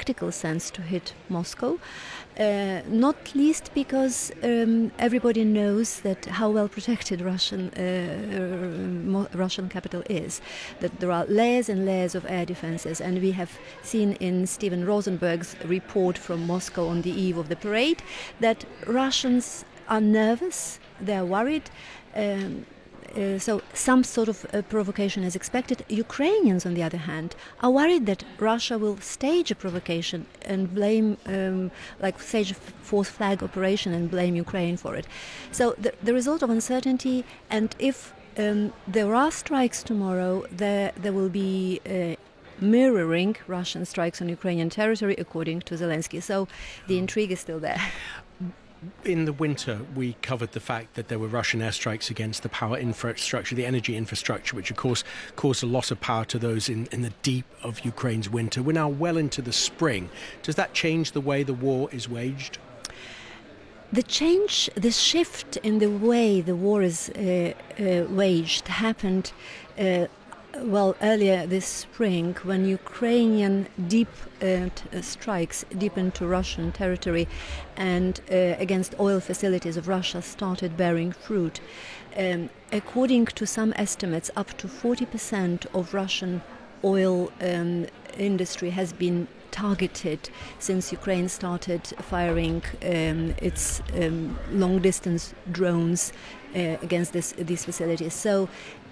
tactical sense to hit Moscow, not least because everybody knows that how well protected Russian capital is, that there are layers and layers of air defenses, and we have seen in Steven Rosenberg's report from Moscow on the eve of the parade that Russians are nervous, they are worried. So some sort of provocation is expected. Ukrainians, on the other hand, are worried that Russia will stage a provocation and blame, stage a false flag operation and blame Ukraine for it. So the result of uncertainty, and if there are strikes tomorrow, there will be mirroring Russian strikes on Ukrainian territory, according to Zelensky. So the intrigue is still there. In the winter, we covered the fact that there were Russian airstrikes against the power infrastructure, the energy infrastructure, which, of course, caused a loss of power to those in the deep of Ukraine's winter. We're now well into the spring. Does that change the way the war is waged? The shift in the way the war is waged happened earlier this spring, when Ukrainian deep strikes deep into Russian territory and against oil facilities of Russia started bearing fruit. According to some estimates, up to 40% of Russian oil industry has been targeted since Ukraine started firing its long-distance drones against these facilities. So.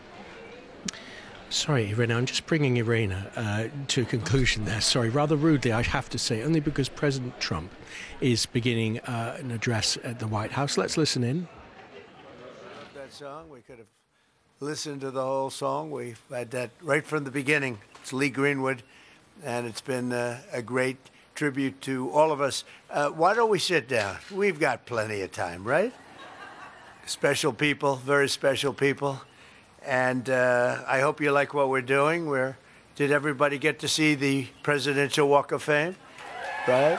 Sorry, Irina, I'm just bringing Irina to a conclusion there. Sorry, rather rudely, I have to say, only because President Trump is beginning an address at the White House. Let's listen in. That song, we could have listened to the whole song. We've had that right from the beginning. It's Lee Greenwood, and it's been a great tribute to all of us. Why don't we sit down? We've got plenty of time, right? Special people, very special people. And I hope you like what we're doing. Did everybody get to see the Presidential Walk of Fame? Right?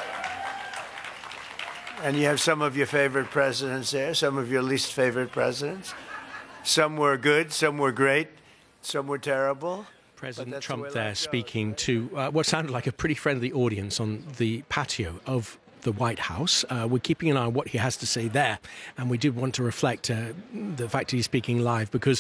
And you have some of your favorite presidents there, some of your least favorite presidents. Some were good, some were great, some were terrible. President Trump there speaking to what sounded like a pretty friendly audience on the patio of the White House. We're keeping an eye on what he has to say there. And we did want to reflect the fact that he's speaking live, because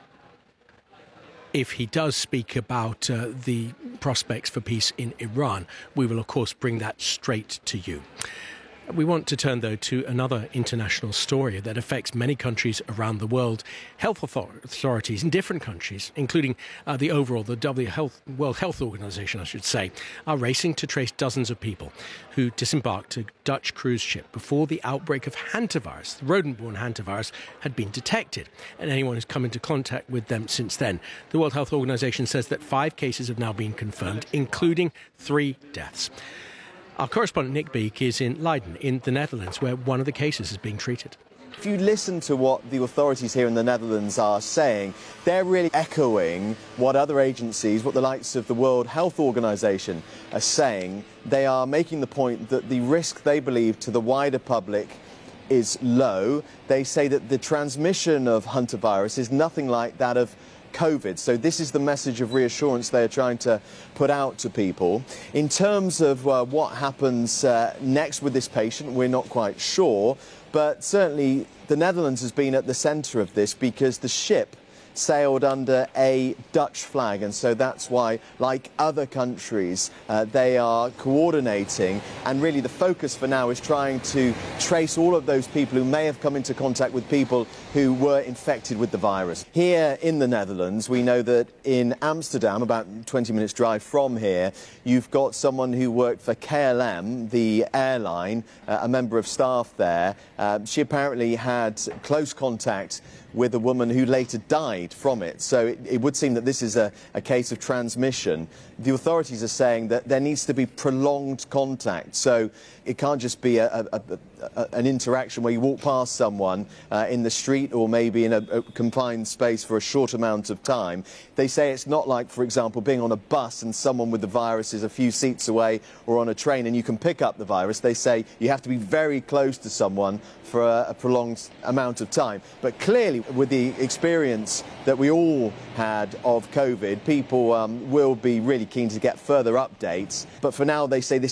if he does speak about the prospects for peace in Iran, we will, of course, bring that straight to you. We want to turn, though, to another international story that affects many countries around the world. Health authorities in different countries, including the World Health Organization, I should say, are racing to trace dozens of people who disembarked a Dutch cruise ship before the outbreak of hantavirus. The rodent-borne hantavirus had been detected, and anyone who's come into contact with them since then. The World Health Organization says that 5 cases have now been confirmed, including 3 deaths. Our correspondent Nick Beek is in Leiden, in the Netherlands, where one of the cases is being treated. If you listen to what the authorities here in the Netherlands are saying, they're really echoing what other agencies, what the likes of the World Health Organization are saying. They are making the point that the risk, they believe, to the wider public is low. They say that the transmission of hantavirus is nothing like that of COVID. So this is the message of reassurance they're trying to put out to people. In terms of what happens next with this patient, we're not quite sure, but certainly the Netherlands has been at the centre of this because the ship sailed under a Dutch flag, and so that's why, like other countries, they are coordinating, and really the focus for now is trying to trace all of those people who may have come into contact with people who were infected with the virus. Here in the Netherlands, we know that in Amsterdam, about 20 minutes drive from here, you've got someone who worked for KLM, the airline, a member of staff there. She apparently had close contact with a woman who later died from it. So it would seem that this is a case of transmission. The authorities are saying that there needs to be prolonged contact. So it can't just be an interaction where you walk past someone in the street or maybe in a confined space for a short amount of time. They say it's not like, for example, being on a bus and someone with the virus is a few seats away, or on a train and you can pick up the virus. They say you have to be very close to someone for a prolonged amount of time. But clearly, with the experience that we all had of COVID, people will be really keen to get further updates. But for now, they say this